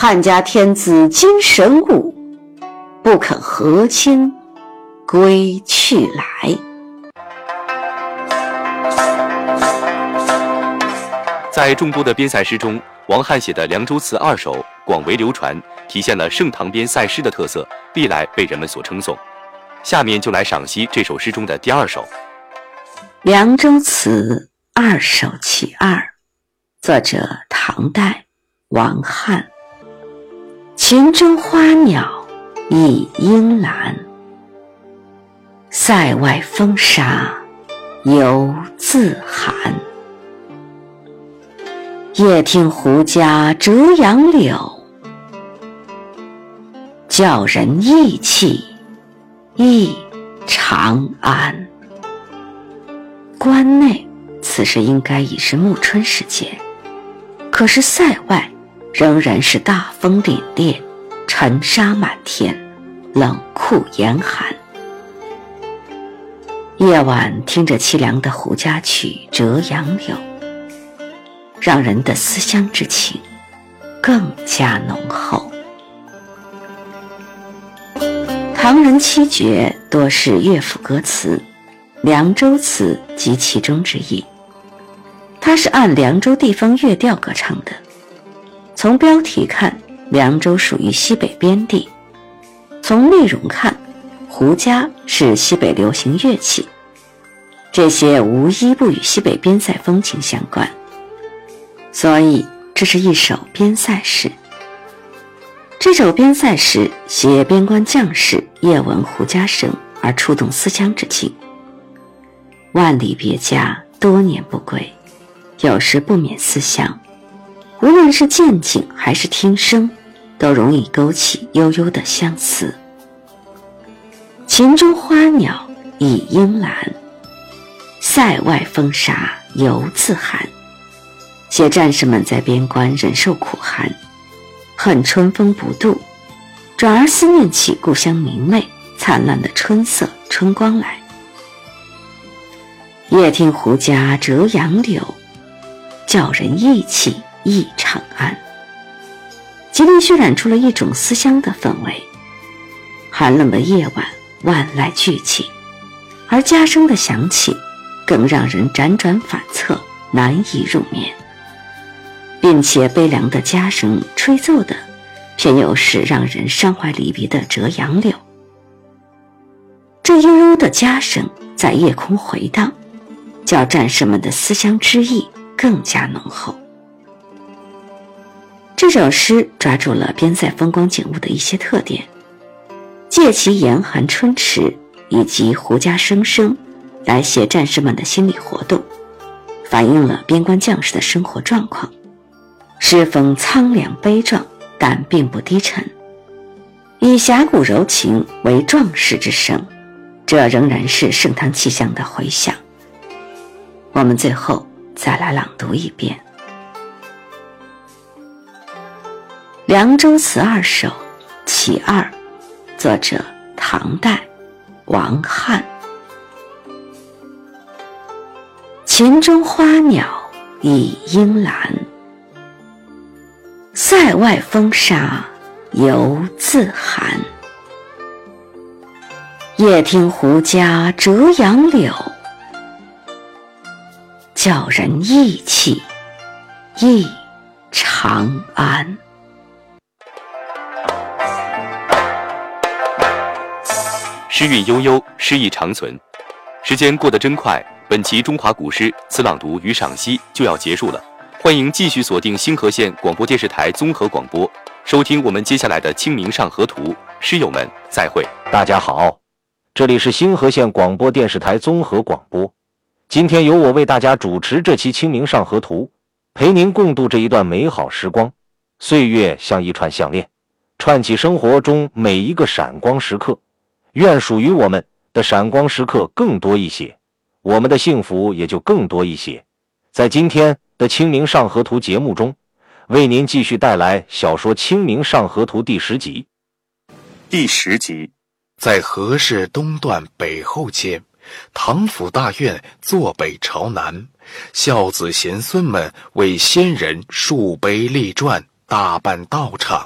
汉家天子今神武，不肯和亲归去来。 在众多的边塞诗中，王翰写的《凉州词》2首广为流传，体现了盛唐边塞诗的特色，历来被人们所称颂。下面就来赏析这首诗中的第2首《 凉州词2首其2》，作者唐代王翰。秦中花鸟倚鹰栏，塞外风沙犹自寒。夜听胡笳折杨柳，教人意气忆长安。关内此时应该已是暮春时节，可是塞外仍然是大风凛冽，尘沙满天，冷酷严寒。夜晚听着凄凉的胡笳曲《折杨柳》，让人的思乡之情更加浓厚。唐人七绝多是乐府歌词，凉州词即其中之一。它是按凉州地方乐调歌唱的。从标题看，凉州属于西北边地；从内容看，胡笳是西北流行乐器，这些无一不与西北边塞风情相关。所以这是一首边塞诗。这首边塞诗写边关将士夜闻胡笳声而触动思乡之情。万里别家，多年不归，有时不免思乡。无论是见景还是听声，都容易勾起悠悠的相思。秦中花鸟倚鹰栏，塞外风沙犹自寒。写战士们在边关忍受苦寒，恨春风不度，转而思念起故乡明媚灿烂的春色春光来。夜听胡笳折杨柳，教人意气忆长安。极力渲染出了一种思乡的氛围。寒冷的夜晚，万籁俱寂，而笳声的响起更让人辗转反侧，难以入眠。并且悲凉的笳声吹奏的偏又是让人伤怀离别的折杨柳。这悠悠的笳声在夜空回荡，叫战士们的思乡之意更加浓厚。这首诗抓住了边塞风光景物的一些特点，借其严寒春迟以及胡笳声声来写战士们的心理活动，反映了边关将士的生活状况。诗风苍凉悲壮，但并不低沉，以侠骨柔情为壮士之声，这仍然是盛唐气象的回响。我们最后再来朗读一遍《凉州词2首其2》，作者唐代王翰。秦中花鸟倚鹰栏，塞外风沙犹自寒。夜听胡笳折杨柳，教人意气忆长安。 诗韵悠悠，诗意长存。时间过得真快，本期中华古诗词朗读与赏析就要结束了。欢迎继续锁定星河县广播电视台综合广播，收听我们接下来的《清明上河图》。诗友们，再会。 大家好，这里是星河县广播电视台综合广播。今天由我为大家主持这期《清明上河图》，陪您共度这一段美好时光。岁月像一串项链，串起生活中每一个闪光时刻。愿属于我们的闪光时刻更多一些，我们的幸福也就更多一些。在今天的《清明上河图》节目中，为您继续带来小说《清明上河图》第10集。 第10集，在河氏东段北后间，唐府大院坐北朝南，孝子贤孙们为先人树碑立传，大办道场。